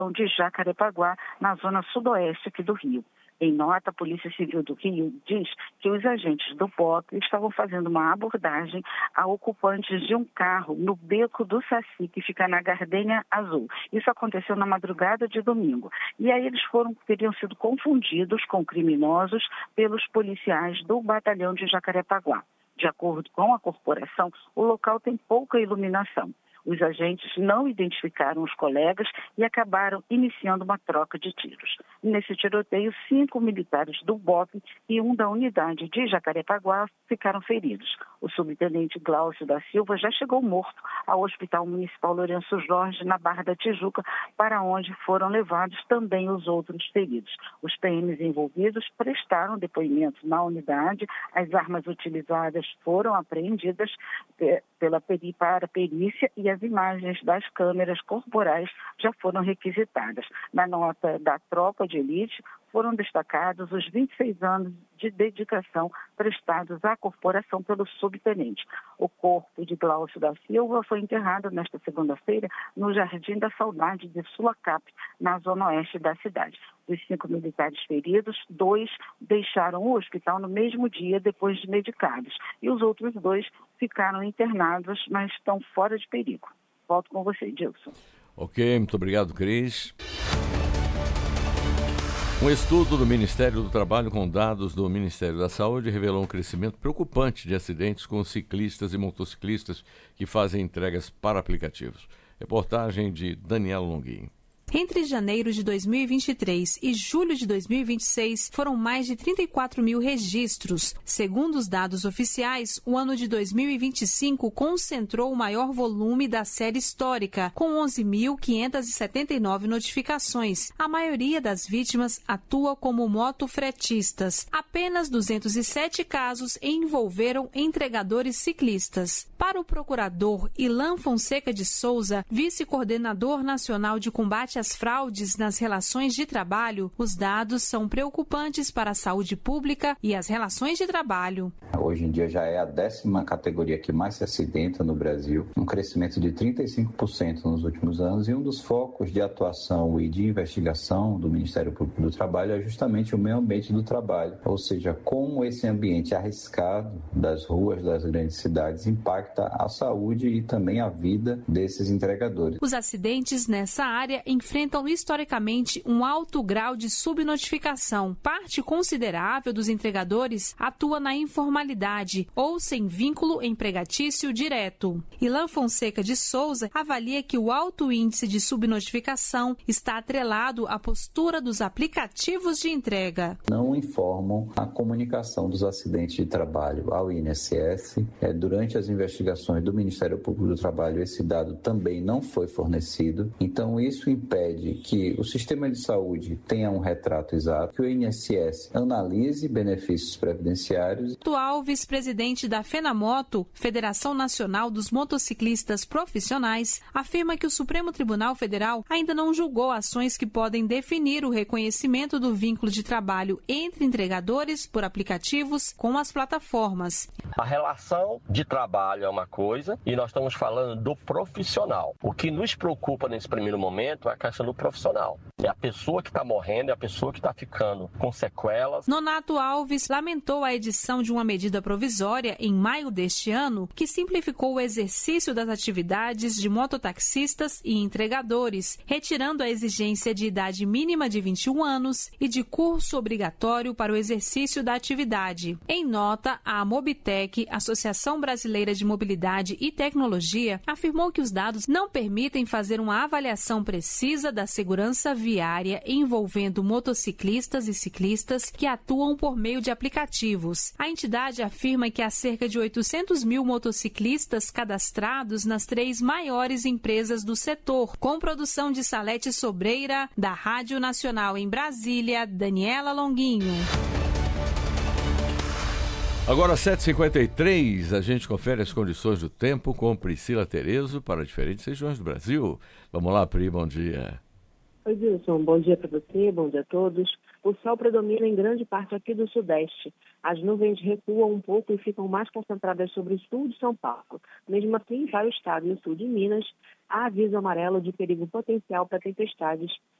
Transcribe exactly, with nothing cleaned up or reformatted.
de Jacarepaguá, na zona sudoeste aqui do Rio. Em nota, a Polícia Civil do Rio diz que os agentes do B O P estavam fazendo uma abordagem a ocupantes de um carro no Beco do Saci, que fica na Gardênia Azul. Isso aconteceu na madrugada de domingo. E aí eles foram, teriam sido confundidos com criminosos pelos policiais do batalhão de Jacarepaguá. De acordo com a corporação, o local tem pouca iluminação. Os agentes não identificaram os colegas e acabaram iniciando uma troca de tiros. Nesse tiroteio, cinco militares do B O P e um da unidade de Jacarepaguá ficaram feridos. O subtenente Glaucio da Silva já chegou morto ao Hospital Municipal Lourenço Jorge, na Barra da Tijuca, para onde foram levados também os outros feridos. Os P Ms envolvidos prestaram depoimento na unidade, as armas utilizadas foram apreendidas pela peri, para a perícia e as imagens das câmeras corporais já foram requisitadas. Na nota da tropa de elite, foram destacados os vinte e seis anos de dedicação prestados à corporação pelo subtenente. O corpo de Glaucio da Silva foi enterrado nesta segunda-feira no Jardim da Saudade de Sulacap, na zona oeste da cidade. Dos cinco militares feridos, dois deixaram o hospital no mesmo dia depois de medicados. E os outros dois ficaram internados, mas estão fora de perigo. Volto com você, Dilson. Ok, muito obrigado, Cris. Um estudo do Ministério do Trabalho com dados do Ministério da Saúde revelou um crescimento preocupante de acidentes com ciclistas e motociclistas que fazem entregas para aplicativos. Reportagem de Daniela Longuinho. Entre janeiro de dois mil e vinte e três e julho de dois mil e vinte e seis, foram mais de trinta e quatro mil registros. Segundo os dados oficiais, o ano de dois mil e vinte e cinco concentrou o maior volume da série histórica, com onze mil quinhentas e setenta e nove notificações. A maioria das vítimas atua como motofretistas. Apenas duzentos e sete casos envolveram entregadores ciclistas. Para o procurador Ilan Fonseca de Souza, vice-coordenador nacional de combate às fraudes nas relações de trabalho, os dados são preocupantes para a saúde pública e as relações de trabalho. Hoje em dia já é a décima categoria que mais se acidenta no Brasil, um crescimento de trinta e cinco por cento nos últimos anos, e um dos focos de atuação e de investigação do Ministério Público do Trabalho é justamente o meio ambiente do trabalho, ou seja, como esse ambiente arriscado das ruas das grandes cidades impacta a saúde e também a vida desses entregadores. Os acidentes nessa área enfrentam historicamente um alto grau de subnotificação. Parte considerável dos entregadores atua na informalidade ou sem vínculo empregatício direto. Ilan Fonseca de Souza avalia que o alto índice de subnotificação está atrelado à postura dos aplicativos de entrega. Não informam a comunicação dos acidentes de trabalho ao I N S S. É, durante as investigações do Ministério Público do Trabalho, esse dado também não foi fornecido. Então, isso impede que o sistema de saúde tenha um retrato exato, que o I N S S analise benefícios previdenciários. Atual vice-presidente da FENAMOTO, Federação Nacional dos Motociclistas Profissionais, afirma que o Supremo Tribunal Federal ainda não julgou ações que podem definir o reconhecimento do vínculo de trabalho entre entregadores por aplicativos com as plataformas. A relação de trabalho é uma coisa e nós estamos falando do profissional. O que nos preocupa nesse primeiro momento é a questão do profissional. É a pessoa que está morrendo, é a pessoa que está ficando com sequelas. Nonato Alves lamentou a edição de uma medida provisória em maio deste ano que simplificou o exercício das atividades de mototaxistas e entregadores, retirando a exigência de idade mínima de vinte e um anos e de curso obrigatório para o exercício da atividade. Em nota, a Mobitec, Associação Brasileira de Mobilidade e Tecnologia, afirmou que os dados não permitem fazer uma avaliação precisa da segurança viária envolvendo motociclistas e ciclistas que atuam por meio de aplicativos. A entidade afirma que há cerca de oitocentos mil motociclistas cadastrados nas três maiores empresas do setor, com produção de Salete Sobreira, da Rádio Nacional em Brasília, Daniela Longuinho. Agora, sete e cinquenta e três, a gente confere as condições do tempo com Priscila Terezo para diferentes regiões do Brasil. Vamos lá, Pri, bom dia. Oi, Wilson, bom dia para você, bom dia a todos. O sol predomina em grande parte aqui do sudeste. As nuvens recuam um pouco e ficam mais concentradas sobre o sul de São Paulo. Mesmo assim, para o estado e o sul de Minas, há aviso amarelo de perigo potencial para tempestades